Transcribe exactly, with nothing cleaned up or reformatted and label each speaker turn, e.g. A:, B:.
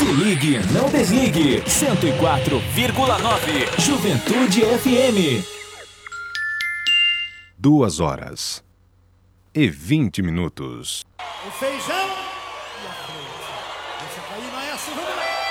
A: ligue, não desligue. cento e quatro vírgula nove Juventude F M.
B: Duas horas e vinte minutos.
C: O feijão e a fruta. Deixa cair, Maestro, vamos lá.